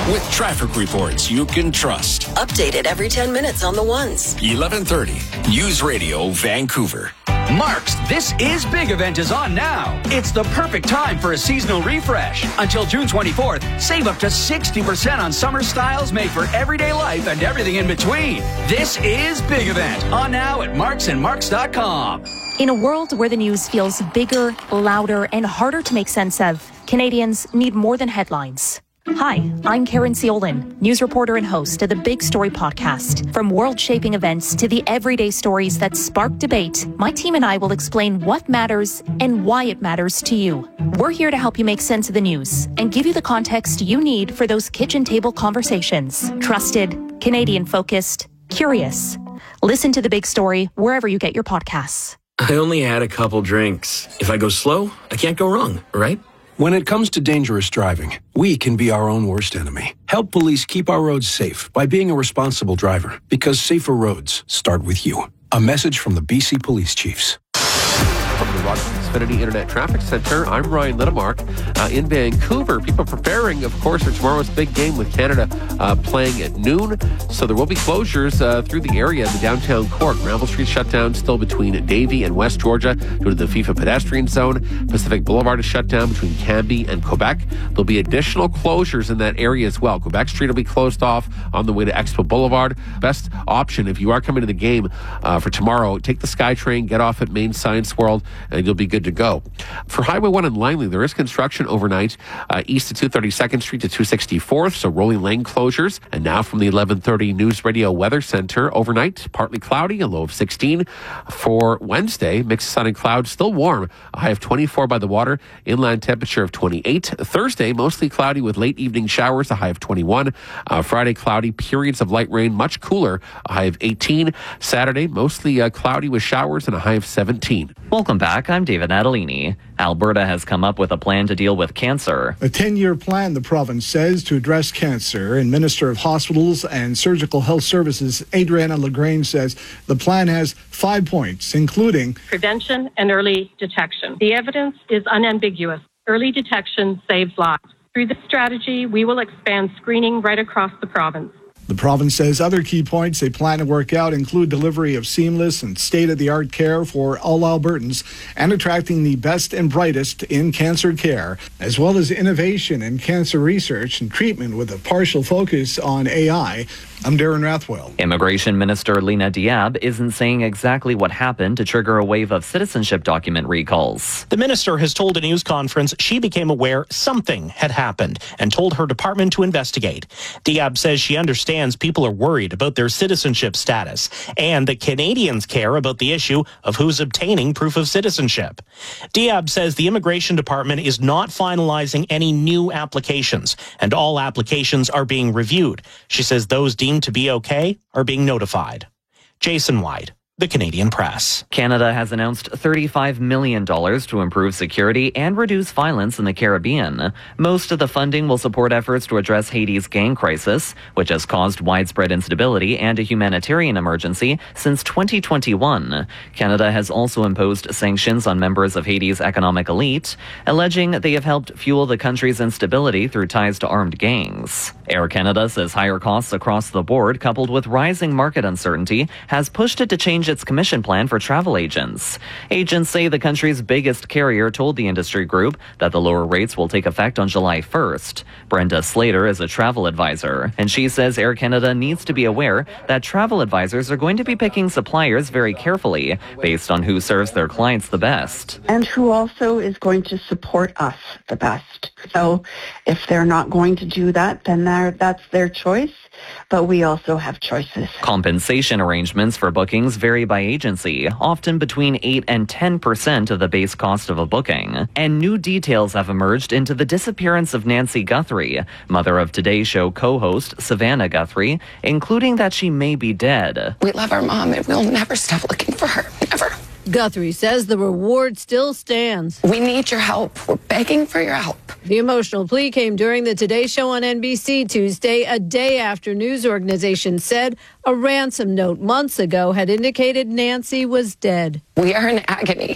with traffic reports you can trust. Updated every 10 minutes on the ones. 11:30 News Radio Vancouver. Mark's This Is Big event is on now. It's the perfect time for a seasonal refresh. Until June 24th, save up to 60% on summer styles made for everyday life and everything in between. This Is Big event on now at marksandmarks.com. In a world where the news feels bigger, louder, and harder to make sense of, Canadians need more than headlines. Hi, I'm Karen Ciolin, news reporter and host of the Big Story podcast. From world-shaping events to the everyday stories that spark debate, my team and I will explain what matters and why it matters to you. We're here to help you make sense of the news and give you the context you need for those kitchen table conversations. Trusted, Canadian-focused, curious. Listen to The Big Story wherever you get your podcasts. I only had a couple drinks. If I go slow, I can't go wrong, right? When it comes to dangerous driving, we can be our own worst enemy. Help police keep our roads safe by being a responsible driver, because safer roads start with you. A message from the BC Police Chiefs. From the Rogers Xfinity Internet Traffic Center, I'm Ryan Littlemark. In Vancouver, people preparing, of course, for tomorrow's big game with Canada playing at noon. So there will be closures through the area in the downtown core. Granville Street shut down still between Davie and West Georgia due to the FIFA pedestrian zone. Pacific Boulevard is shut down between Cambie and Quebec. There'll be additional closures in that area as well. Quebec Street will be closed off on the way to Expo Boulevard. Best option, if you are coming to the game for tomorrow, take the SkyTrain, get off at Main Science World, and you'll be good to go. For Highway 1 in Langley, there is construction overnight east of 232nd Street to 264th, so rolling lane closures. And now from the 11:30 News Radio Weather Center, overnight, partly cloudy, a low of 16. For Wednesday, mixed sun and clouds, still warm, a high of 24 by the water, inland temperature of 28. Thursday, mostly cloudy with late evening showers, a high of 21. Friday, cloudy, periods of light rain, much cooler, a high of 18. Saturday, mostly cloudy with showers and a high of 17. Welcome back. I'm David Natalini. Alberta has come up with a plan to deal with cancer. A 10-year plan, the province says, to address cancer. And Minister of Hospitals and Surgical Health Services, Adriana LaGrange, says the plan has 5 points, including prevention and early detection. The evidence is unambiguous. Early detection saves lives. Through this strategy, we will expand screening right across the province. The province says other key points they plan to work out include delivery of seamless and state-of-the-art care for all Albertans and attracting the best and brightest in cancer care, as well as innovation in cancer research and treatment with a partial focus on AI. I'm Darren Rathwell. Immigration Minister Lena Diab isn't saying exactly what happened to trigger a wave of citizenship document recalls. The minister has told a news conference she became aware something had happened and told her department to investigate. Diab says she understands people are worried about their citizenship status and that Canadians care about the issue of who's obtaining proof of citizenship. Diab says the Immigration Department is not finalizing any new applications and all applications are being reviewed. She says those deemed to be okay are being notified. Jason White, The Canadian Press. Canada has announced $35 million to improve security and reduce violence in the Caribbean. Most of the funding will support efforts to address Haiti's gang crisis, which has caused widespread instability and a humanitarian emergency since 2021. Canada has also imposed sanctions on members of Haiti's economic elite, alleging they have helped fuel the country's instability through ties to armed gangs. Air Canada says higher costs across the board, coupled with rising market uncertainty, has pushed it to change its commission plan for travel agents. Agents say the country's biggest carrier told the industry group that the lower rates will take effect on July 1st. Brenda Slater is a travel advisor, and she says Air Canada needs to be aware that travel advisors are going to be picking suppliers very carefully based on who serves their clients the best. And who also is going to support us the best. So if they're not going to do that, then that's their choice. But we also have choices. Compensation arrangements for bookings vary by agency, often between 8 and 10% of the base cost of a booking. And new details have emerged into the disappearance of Nancy Guthrie, mother of Today Show co-host Savannah Guthrie, including that she may be dead. We love our mom and we'll never stop looking for her, ever. Guthrie says the reward still stands. We need your help. We're begging for your help. The emotional plea came during the Today Show on NBC Tuesday, a day after news organizations said a ransom note months ago had indicated Nancy was dead. We are in agony.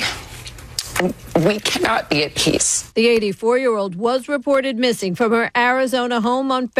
We cannot be at peace. The 84-year-old was reported missing from her Arizona home on